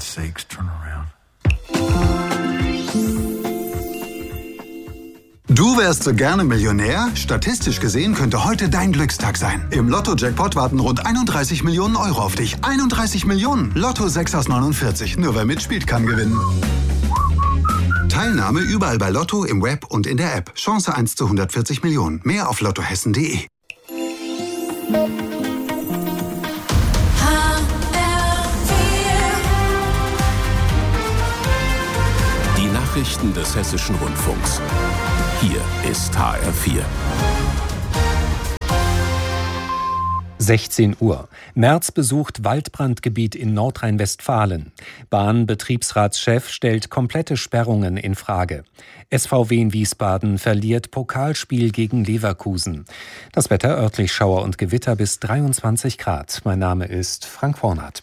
sakes, turn around. Du wärst so gerne Millionär? Statistisch gesehen könnte heute dein Glückstag sein. Im Lotto-Jackpot warten rund 31 Millionen Euro auf dich. 31 Millionen! Lotto 6 aus 49. Nur wer mitspielt, kann gewinnen. Teilnahme überall bei Lotto, im Web und in der App. Chance 1 zu 140 Millionen. Mehr auf lottohessen.de. Die Nachrichten des Hessischen Rundfunks. Hier ist HR4. 16 Uhr. Merz besucht Waldbrandgebiet in Nordrhein-Westfalen. Bahnbetriebsratschef stellt komplette Sperrungen in Frage. SVW in Wiesbaden verliert Pokalspiel gegen Leverkusen. Das Wetter örtlich Schauer und Gewitter bis 23 Grad. Mein Name ist Frank Vornat.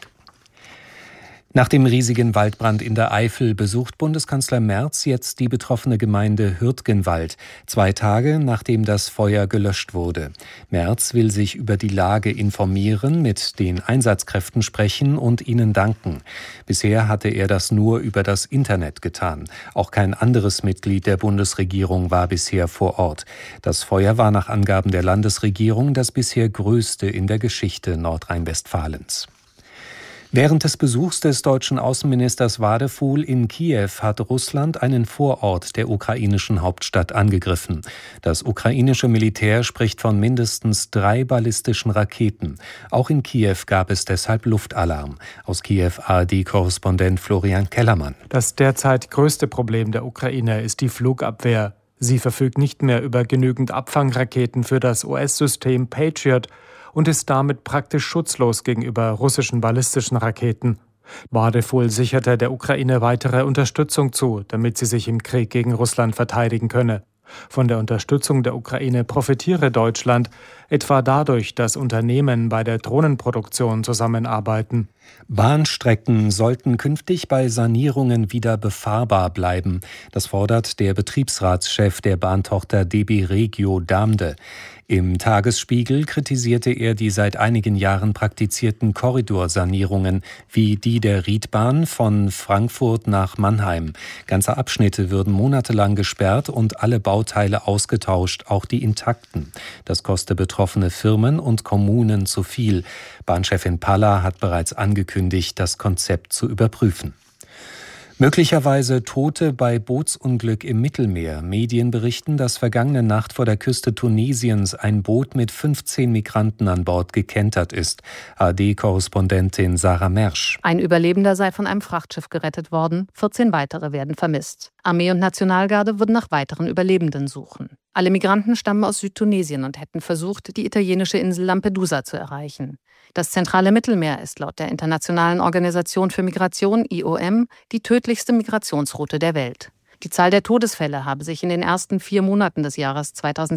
Nach dem riesigen Waldbrand in der Eifel besucht Bundeskanzler Merz jetzt die betroffene Gemeinde Hürtgenwald, 2 Tage nachdem das Feuer gelöscht wurde. Merz will sich über die Lage informieren, mit den Einsatzkräften sprechen und ihnen danken. Bisher hatte er das nur über das Internet getan. Auch kein anderes Mitglied der Bundesregierung war bisher vor Ort. Das Feuer war nach Angaben der Landesregierung das bisher größte in der Geschichte Nordrhein-Westfalens. Während des Besuchs des deutschen Außenministers Wadefuhl in Kiew hat Russland einen Vorort der ukrainischen Hauptstadt angegriffen. Das ukrainische Militär spricht von mindestens 3 ballistischen Raketen. Auch in Kiew gab es deshalb Luftalarm. Aus Kiew ARD-Korrespondent Florian Kellermann. Das derzeit größte Problem der Ukraine ist die Flugabwehr. Sie verfügt nicht mehr über genügend Abfangraketen für das US-System Patriot und ist damit praktisch schutzlos gegenüber russischen ballistischen Raketen. Wadefuhl sicherte der Ukraine weitere Unterstützung zu, damit sie sich im Krieg gegen Russland verteidigen könne. Von der Unterstützung der Ukraine profitiere Deutschland, etwa dadurch, dass Unternehmen bei der Drohnenproduktion zusammenarbeiten. Bahnstrecken sollten künftig bei Sanierungen wieder befahrbar bleiben. Das fordert der Betriebsratschef der Bahntochter DB Regio Damde. Im Tagesspiegel kritisierte er die seit einigen Jahren praktizierten Korridorsanierungen, wie die der Riedbahn von Frankfurt nach Mannheim. Ganze Abschnitte würden monatelang gesperrt und alle Bauteile ausgetauscht, auch die intakten. Das koste betroffene Firmen und Kommunen zu viel. Bahnchefin Palla hat bereits angekündigt, das Konzept zu überprüfen. Möglicherweise Tote bei Bootsunglück im Mittelmeer. Medien berichten, dass vergangene Nacht vor der Küste Tunesiens ein Boot mit 15 Migranten an Bord gekentert ist. ARD-Korrespondentin Sarah Mersch. Ein Überlebender sei von einem Frachtschiff gerettet worden. 14 weitere werden vermisst. Armee und Nationalgarde würden nach weiteren Überlebenden suchen. Alle Migranten stammen aus Südtunesien und hätten versucht, die italienische Insel Lampedusa zu erreichen. Das zentrale Mittelmeer ist laut der Internationalen Organisation für Migration, IOM, die tödlichste Migrationsroute der Welt. Die Zahl der Todesfälle habe sich in den ersten 4 Monaten des Jahres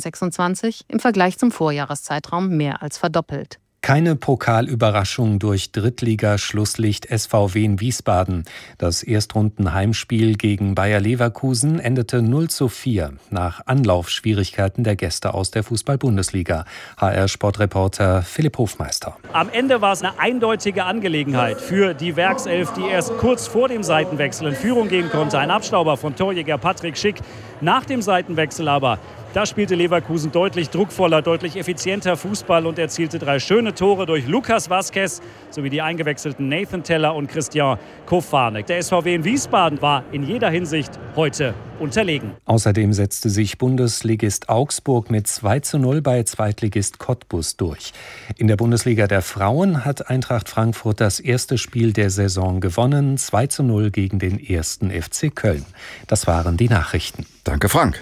2026 im Vergleich zum Vorjahreszeitraum mehr als verdoppelt. Keine Pokalüberraschung durch Drittliga-Schlusslicht SVW in Wiesbaden. Das Erstrunden-Heimspiel gegen Bayer Leverkusen endete 0:4 nach Anlaufschwierigkeiten der Gäste aus der Fußball-Bundesliga. HR-Sportreporter Philipp Hofmeister. Am Ende war es eine eindeutige Angelegenheit für die Werkself, die erst kurz vor dem Seitenwechsel in Führung gehen konnte. Ein Abstauber von Torjäger Patrick Schick. Nach dem Seitenwechsel aber, da spielte Leverkusen deutlich druckvoller, deutlich effizienter Fußball und erzielte 3 schöne Tore durch Lukas Vazquez sowie die eingewechselten Nathan Teller und Christian Kofanek. Der SVW in Wiesbaden war in jeder Hinsicht heute unterlegen. Außerdem setzte sich Bundesligist Augsburg mit 2:0 bei Zweitligist Cottbus durch. In der Bundesliga der Frauen hat Eintracht Frankfurt das erste Spiel der Saison gewonnen, 2:0 gegen den 1. FC Köln. Das waren die Nachrichten. Danke, Frank.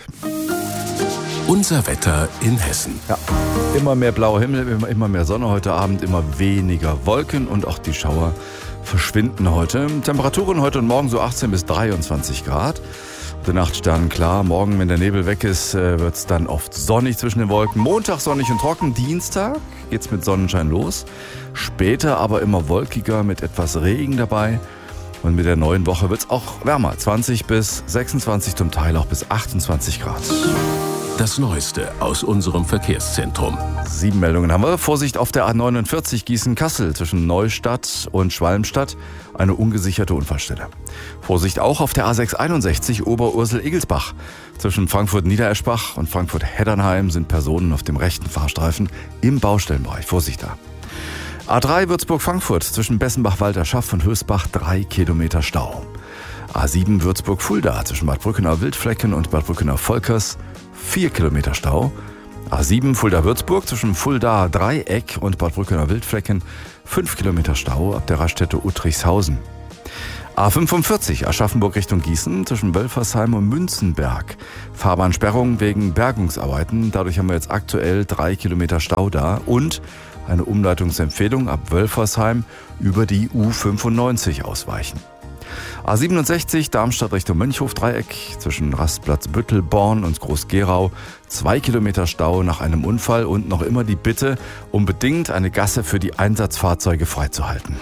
Unser Wetter in Hessen. Ja, immer mehr blauer Himmel, immer mehr Sonne heute Abend, immer weniger Wolken und auch die Schauer verschwinden heute. Temperaturen heute und morgen so 18 bis 23 Grad. Der Nachtstern klar, morgen, wenn der Nebel weg ist, wird es dann oft sonnig zwischen den Wolken. Montag sonnig und trocken, Dienstag geht's mit Sonnenschein los. Später aber immer wolkiger mit etwas Regen dabei. Und mit der neuen Woche wird's auch wärmer, 20 bis 26, zum Teil auch bis 28 Grad. Das Neueste aus unserem Verkehrszentrum. 7 Meldungen haben wir. Vorsicht auf der A49 Gießen-Kassel zwischen Neustadt und Schwalmstadt. Eine ungesicherte Unfallstelle. Vorsicht auch auf der A661 Oberursel-Egelsbach. Zwischen Frankfurt-Niedereschbach und Frankfurt-Heddernheim sind Personen auf dem rechten Fahrstreifen im Baustellenbereich. Vorsicht da. A3 Würzburg-Frankfurt zwischen Bessenbach-Walterschaft und Hösbach 3 Kilometer Stau. A7 Würzburg-Fulda zwischen Bad Brückenau-Wildflecken und Bad Brückenau-Volkers 4 Kilometer Stau. A7 Fulda-Würzburg zwischen Fulda-Dreieck und Bad Brückenau-Wildflecken 5 Kilometer Stau ab der Raststätte Uttrichshausen. A45 Aschaffenburg Richtung Gießen zwischen Wölfersheim und Münzenberg. Fahrbahnsperrung wegen Bergungsarbeiten. Dadurch haben wir jetzt aktuell 3 Kilometer Stau da und eine Umleitungsempfehlung ab Wölfersheim über die U95 ausweichen. A67 Darmstadt Richtung Mönchhof-Dreieck zwischen Rastplatz Büttelborn und Groß-Gerau 2 Kilometer Stau nach einem Unfall und noch immer die Bitte, unbedingt eine Gasse für die Einsatzfahrzeuge freizuhalten.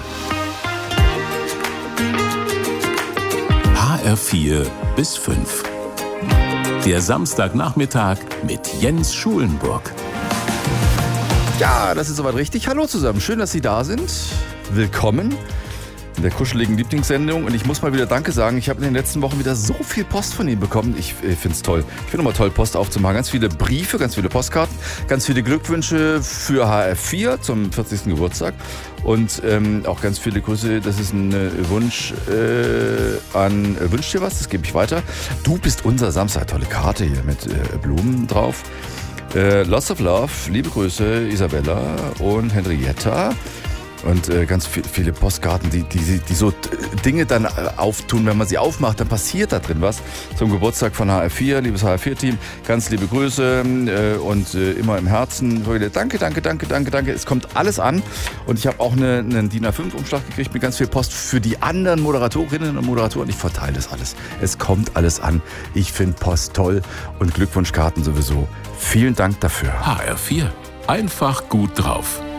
HR4 bis 5. Der Samstagnachmittag mit Jens Schulenburg. Ja, das ist soweit richtig. Hallo zusammen, schön, dass Sie da sind. Willkommen in der kuscheligen Lieblingssendung. Und ich muss mal wieder Danke sagen. Ich habe in den letzten Wochen wieder so viel Post von Ihnen bekommen. Ich finde es toll. Ich finde immer toll, Post aufzumachen. Ganz viele Briefe, ganz viele Postkarten, ganz viele Glückwünsche für HR4 zum 40. Geburtstag. Und auch ganz viele Grüße. Das ist ein Wunsch an Wünsch dir was, das gebe ich weiter. Du bist unser Samstag. Tolle Karte hier mit Blumen drauf. Lots of Love, liebe Grüße Isabella und Henrietta und ganz viele Postkarten, die so Dinge dann auftun, wenn man sie aufmacht, dann passiert da drin was. Zum Geburtstag von HR4, liebes HR4-Team, ganz liebe Grüße und immer im Herzen. Danke. Es kommt alles an und ich habe auch einen DIN A5-Umschlag gekriegt mit ganz viel Post für die anderen Moderatorinnen und Moderatoren. Ich verteile das alles. Es kommt alles an. Ich finde Post toll und Glückwunschkarten sowieso. Vielen Dank dafür. HR4. Einfach gut drauf.